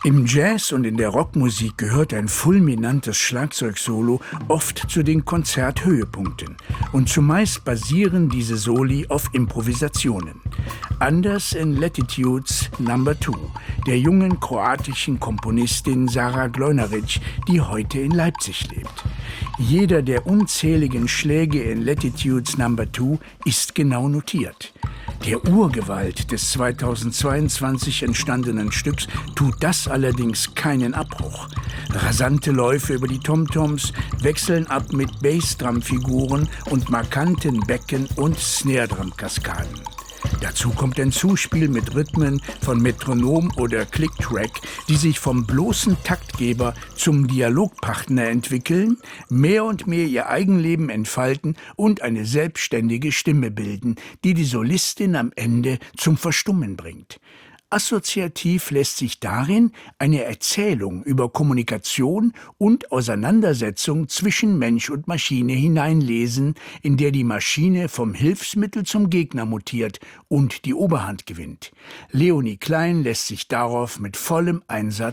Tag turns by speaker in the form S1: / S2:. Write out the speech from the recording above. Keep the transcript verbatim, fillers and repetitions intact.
S1: Im Jazz und in der Rockmusik gehört ein fulminantes Schlagzeugsolo oft zu den Konzerthöhepunkten. Und zumeist basieren diese Soli auf Improvisationen. Anders in Latitudes Number Two, der jungen kroatischen Komponistin Sara Glojnaric, die heute in Leipzig lebt. Jeder der unzähligen Schläge in Latitudes Number Two ist genau notiert. Der Urgewalt des zweitausendzweiundzwanzig entstandenen Stücks tut das allerdings keinen Abbruch. Rasante Läufe über die Tomtoms wechseln ab mit Bassdrum-Figuren und markanten Becken- und Snare-Drum-Kaskaden. Dazu kommt ein Zuspiel mit Rhythmen von Metronom oder Click-Track, die sich vom bloßen Taktgeber zum Dialogpartner entwickeln, mehr und mehr ihr Eigenleben entfalten und eine selbstständige Stimme bilden, die die Solistin am Ende zum Verstummen bringt. Assoziativ lässt sich darin eine Erzählung über Kommunikation und Auseinandersetzung zwischen Mensch und Maschine hineinlesen, in der die Maschine vom Hilfsmittel zum Gegner mutiert und die Oberhand gewinnt. Leonie Klein lässt sich darauf mit vollem Einsatz